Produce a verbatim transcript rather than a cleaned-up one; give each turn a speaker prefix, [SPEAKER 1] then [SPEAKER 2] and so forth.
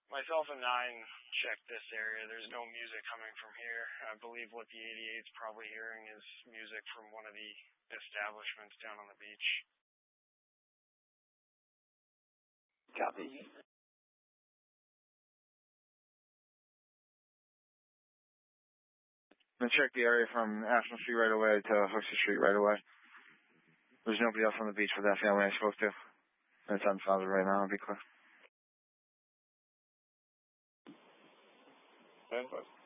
[SPEAKER 1] Myself and nine checked this area. There's no music coming from here. I believe what the eighty-eight's probably hearing is music from one of the establishments down on the beach.
[SPEAKER 2] Copy.
[SPEAKER 3] I'm going to check the area from Ashland Street right away to Hooksy Street right away. There's nobody else on the beach with that family I spoke to. It's unfounded right now, I'll be clear.
[SPEAKER 2] ten five.